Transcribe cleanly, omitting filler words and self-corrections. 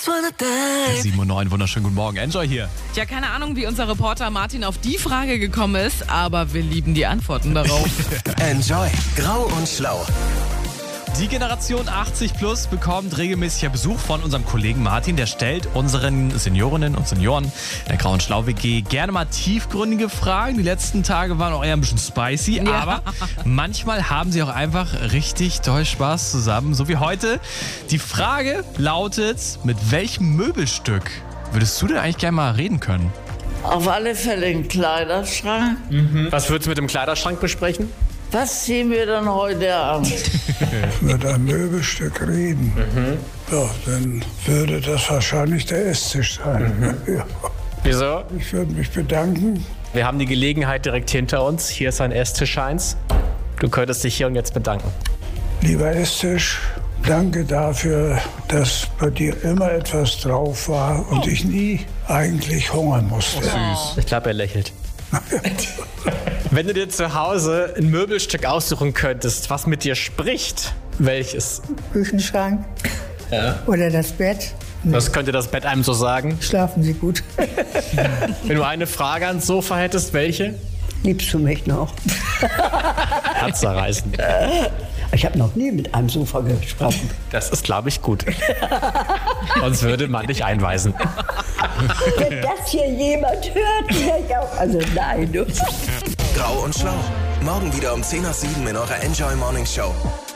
7:09, wunderschönen guten Morgen. Enjoy hier. Ja, keine Ahnung, wie unser Reporter Martin auf die Frage gekommen ist, aber wir lieben die Antworten darauf. Enjoy. Grau und Schlau. Die Generation 80 plus bekommt regelmäßiger Besuch von unserem Kollegen Martin. Der stellt unseren Seniorinnen und Senioren der Grau und Schlau WG gerne mal tiefgründige Fragen. Die letzten Tage waren auch eher ein bisschen spicy, Ja. aber manchmal haben sie auch einfach richtig doll Spaß zusammen. So wie heute. Die Frage lautet, mit welchem Möbelstück würdest du denn eigentlich gerne mal reden können? Auf alle Fälle einen Kleiderschrank. Was würdest du mit dem Kleiderschrank besprechen? Was ziehen wir dann heute an? Mit einem Möbelstück reden. Ja, dann würde das wahrscheinlich der Esstisch sein. Ja. Wieso? Ich würde mich bedanken. Wir haben die Gelegenheit direkt hinter uns. Hier ist ein Esstisch 1. Du könntest dich hier und jetzt bedanken. Lieber Esstisch, danke dafür, dass bei dir immer etwas drauf war und ich nie eigentlich hungern musste. Ich glaube, er lächelt. Wenn du dir zu Hause ein Möbelstück aussuchen könntest, was mit dir spricht, welches? Küchenschrank oder das Bett. Was könnte das Bett einem so sagen? Schlafen Sie gut. Wenn du eine Frage ans Sofa hättest, welche? Liebst du mich noch? Herzerreißend. Ich habe noch nie mit einem Sofa gesprochen. Das ist, glaube ich, gut. Sonst würde man dich einweisen. Wenn das hier jemand hört, wäre ich auch. Also nein. Grau und Schlau. Morgen wieder um 10 nach 7 in eurer Enjoy Morning Show.